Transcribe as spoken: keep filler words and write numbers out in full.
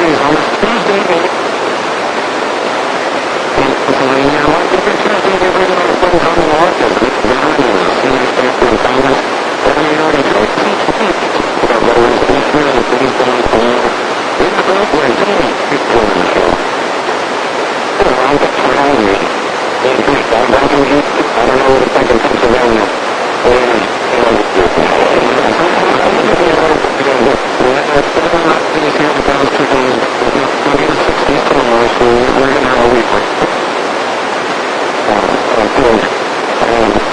series on Tuesday night. In Pennsylvania, a lot of different Tuesday, they're bringing out friends on the market. It's down in the senior factory in Thomas. And they already go teach week. Got Lowe's, Eastern, and baseball, and we're not going to Jamie, fifteen on the show. Been around for twelve years. They increased all bunking heat. I don't know what it's like in Pennsylvania. And, you know, we're going to have a week. Uh, uh,